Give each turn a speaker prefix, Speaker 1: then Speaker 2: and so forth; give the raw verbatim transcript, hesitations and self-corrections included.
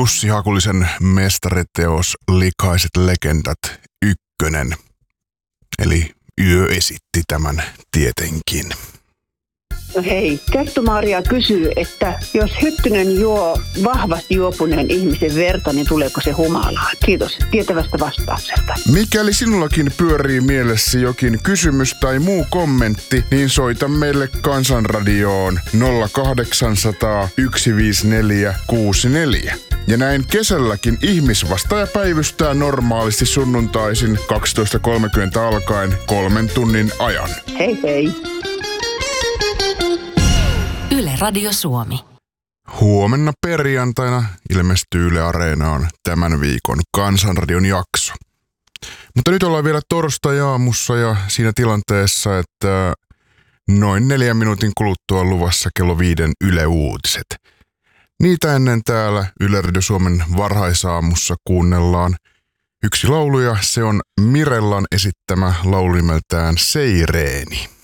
Speaker 1: Jussi Hakulisen mestariteos Likaiset legendat ykkönen. Eli Yö esitti tämän tietenkin.
Speaker 2: No hei, Kerttu-Maria kysyy, että jos hyttynen juo vahvasti juopuneen ihmisen verta, niin tuleeko se humalaa? Kiitos tietävästä vastauksesta.
Speaker 1: Mikäli sinullakin pyörii mielessä jokin kysymys tai muu kommentti, niin soita meille Kansanradioon nolla kahdeksansataa yksi viisi neljä kuusi neljä. Ja näin kesälläkin ihmisvastaaja päivystää normaalisti sunnuntaisin kaksitoista kolmekymmentä alkaen kolmen tunnin ajan.
Speaker 2: Hei hei!
Speaker 3: Yle Radio Suomi.
Speaker 1: Huomenna perjantaina ilmestyy Yle Areenaan tämän viikon Kansanradion jakso. Mutta nyt ollaan vielä torstai-aamussa ja siinä tilanteessa, että noin neljän minuutin kuluttua luvassa kello viiden Yle Uutiset. Niitä ennen täällä Yle Radio Suomen varhaisaamussa kuunnellaan yksi laulu ja se on Mirellan esittämä laulu nimeltään Seireeni.